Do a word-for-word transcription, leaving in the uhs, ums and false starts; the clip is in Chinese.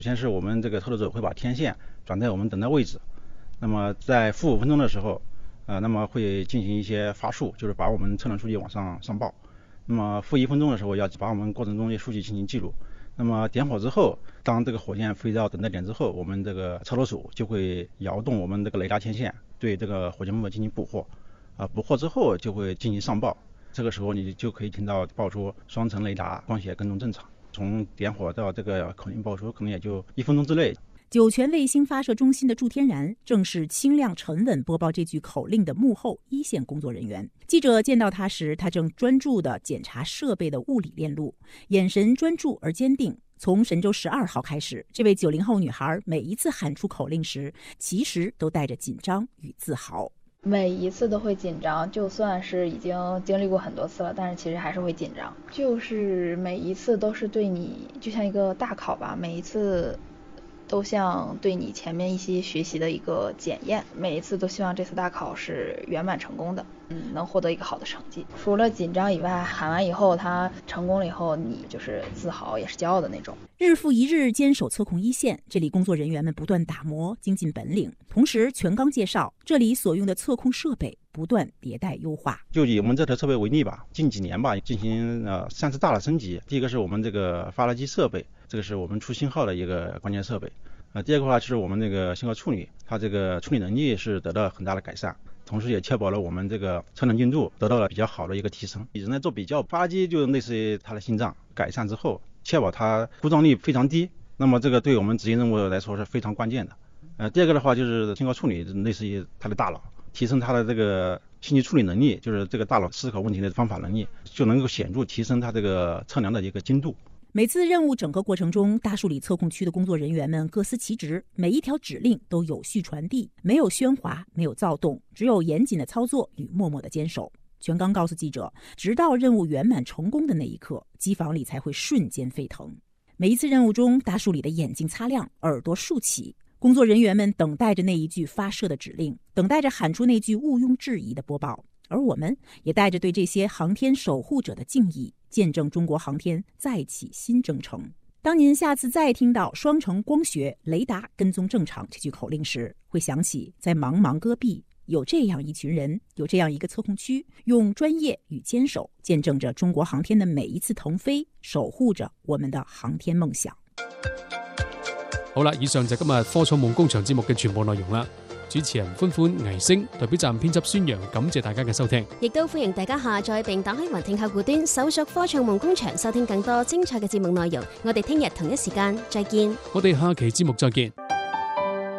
首先是我们这个操作者会把天线转在我们等待位置，那么在负五分钟的时候，呃，那么会进行一些发数，就是把我们测量数据往上上报。那么负一分钟的时候，要把我们过程中的数据进行记录。那么点火之后，当这个火箭飞到等待点之后，我们这个操作手就会摇动我们这个雷达天线，对这个火箭目标进行捕获。啊，捕获之后就会进行上报。这个时候你就可以听到报出双层雷达光学跟踪正常。从点火到这个口令报出，可能也就一分钟之内。 酒泉卫星发射中心的祝天然正是清亮沉稳播报这句口令的幕后一线工作人员。记者见到他时，他正专注地检查设备的物理链路，眼神专注而坚定。从神舟十二号开始，这位九零后女孩每一次喊出口令时，其实都带着紧张与自豪。 每一次都会紧张，就算是已经经历过很多次了，但是其实还是会紧张。就是每一次都是对你就像一个大考吧，每一次都像对你前面一些学习的一个检验，每一次都希望这次大考是圆满成功的，嗯，能获得一个好的成绩。除了紧张以外，喊完以后他成功了以后，你就是自豪也是骄傲的那种。 日复一日坚守测控一线，这里工作人员们不断打磨精进本领，同时全刚介绍这里所用的测控设备不断迭代优化。 就以我们这台设备为例吧，近几年吧进行呃三次大的升级。第一个是我们这个发热机设备，这个是我们出信号的一个关键设备。呃，第二个话就是我们这个信号处理，它这个处理能力是得到很大的改善，同时也确保了我们这个测量精度得到了比较好的一个提升。以人来做比较，发热机就类似于它的心脏，改善之后确保它故障率非常低，那么这个对我们执行任务来说是非常关键的。呃，第二个的话就是信号处理，类似于它的大脑，提升它的这个信息处理能力，就是这个大脑思考问题的方法能力，就能够显著提升它这个测量的一个精度。 每次任务整个过程中，大树里测控区的工作人员们各司其职，每一条指令都有序传递，没有喧哗，没有躁动，只有严谨的操作与默默的坚守。全刚告诉记者，直到任务圆满成功的那一刻，机房里才会瞬间沸腾。每一次任务中，大树里的眼睛擦亮，耳朵竖起，工作人员们等待着那一句发射的指令，等待着喊出那句毋庸置疑的播报。而我们也带着对这些航天守护者的敬意，见证中国航天再起新征程。当您下次再听到双程光学雷达跟踪正常这句口令时，会想起在茫茫戈壁有这样一群人，有这样一个测控区，用专业与坚守见证着中国航天的每一次腾飞，守护着我们的航天梦想。 好啦，以上就今日科創夢工場節目嘅全部內容啦。主持人歡歡、倪星，代表站編輯孫陽，感謝大家嘅收聽。 亦都歡迎大家下載並打開雲聽客戶端，搜索科創夢工場，收聽更多精彩嘅節目內容。我哋聽日同一時間再見。 我哋下期節目再見。